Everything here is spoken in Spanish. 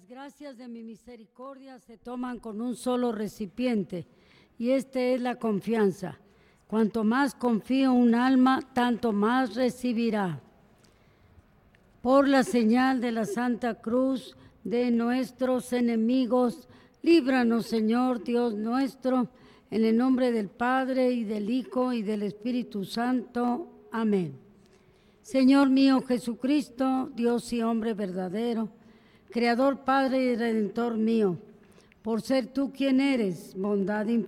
gracias de mi misericordia se toman con un solo recipiente, y este es la confianza. Cuanto más confío un alma, tanto más recibirá. Por la señal de la Santa Cruz de nuestros enemigos, líbranos, Señor Dios nuestro, en el nombre del Padre, y del Hijo, y del Espíritu Santo. Amén. Señor mío Jesucristo, Dios y hombre verdadero, Creador, Padre y Redentor mío, por ser tú quien eres, bondad infinita,